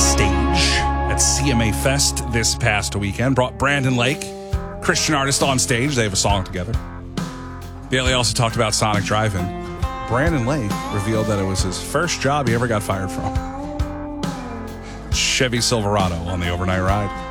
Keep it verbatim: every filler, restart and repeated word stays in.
stage at C M A Fest this past weekend. Brought Brandon Lake, Christian artist, on stage. They have a song together. Bailey also talked about Sonic Drive-In. Brandon Lake revealed that it was his first job he ever got fired from. Chevy Silverado on the overnight ride.